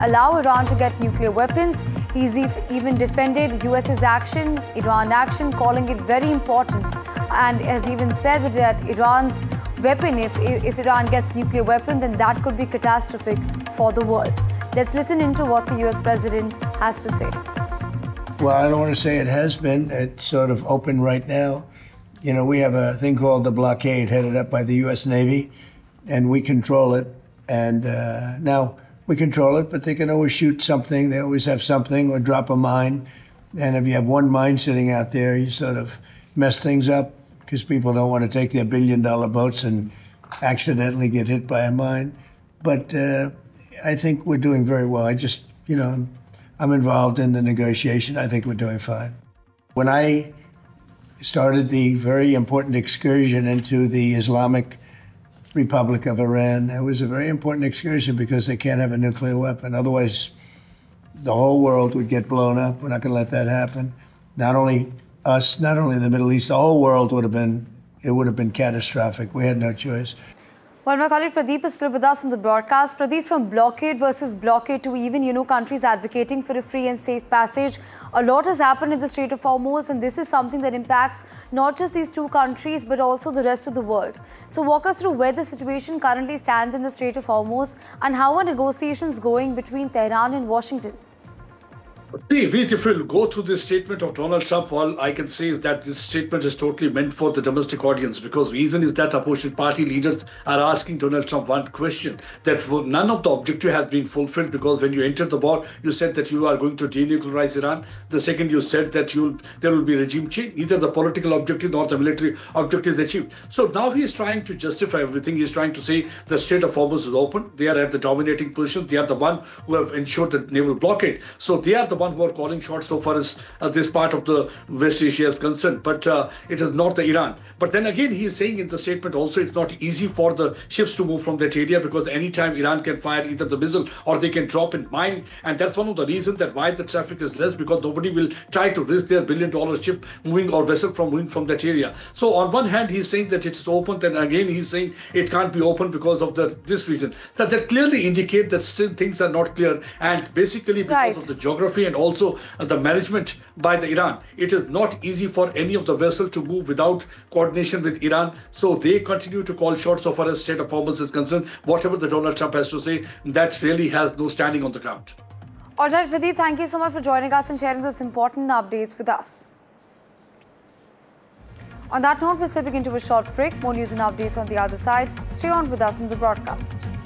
allow Iran to get nuclear weapons. He's even defended US's action, Iran action, calling it very important, and has even said that Iran's weapon, if Iran gets nuclear weapon, then that could be catastrophic for the world. Let's listen into what the US president has to say. Well, I don't want to say it has been. It's sort of open right now. You know, we have a thing called the blockade headed up by the U.S. Navy, and we control it. And now we control it, but they can always shoot something. They always have something or drop a mine. And if you have one mine sitting out there, you sort of mess things up because people don't want to take their billion-dollar boats and accidentally get hit by a mine. But I think we're doing very well. I'm involved in the negotiation. I think we're doing fine. When I started the very important excursion into the Islamic Republic of Iran, it was a very important excursion because they can't have a nuclear weapon. Otherwise, the whole world would get blown up. We're not going to let that happen. Not only us, not only the Middle East, the whole world would have been catastrophic. We had no choice. Well, my colleague Pradeep is still with us on the broadcast. Pradeep, from blockade versus blockade to even, countries advocating for a free and safe passage, a lot has happened in the Strait of Hormuz, and this is something that impacts not just these two countries, but also the rest of the world. So walk us through where the situation currently stands in the Strait of Hormuz and how are negotiations going between Tehran and Washington? If we'll go through this statement of Donald Trump, all I can say is that this statement is totally meant for the domestic audience, because reason is that opposition party leaders are asking Donald Trump one question, that none of the objective has been fulfilled, because when you entered the war, you said that you are going to denuclearize Iran. The second, you said that there will be regime change. Neither the political objective nor the military objective is achieved. So now he is trying to justify everything. He is trying to say the Strait of Hormuz is open. They are at the dominating position. They are the one who have ensured the naval blockade. So they are the one who are calling shots so far as this part of the West Asia is concerned, but it is not the Iran. But then again, he is saying in the statement also it's not easy for the ships to move from that area, because anytime Iran can fire either the missile or they can drop in mine, and that's one of the reasons that why the traffic is less, because nobody will try to risk their billion-dollar ship moving or vessel from moving from that area. So on one hand, he's saying that it's open, then again he's saying it can't be open because of this reason. So that clearly indicate that still things are not clear, and basically because of the geography and also the management by the Iran. It is not easy for any of the vessels to move without coordination with Iran. So they continue to call shots so far as Strait of Hormuz is concerned. Whatever the Donald Trump has to say, that really has no standing on the ground. All right, Pradeep, thank you so much for joining us and sharing those important updates with us. On that note, we're stepping into a short break. More news and updates on the other side. Stay on with us in the broadcast.